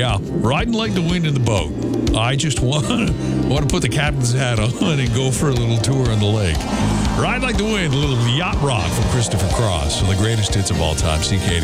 Yeah, riding like the wind in the boat. I just want to put the captain's hat on and go for a little tour on the lake. Ride like the wind, a little yacht rock from Christopher Cross, the greatest hits of all time, CK.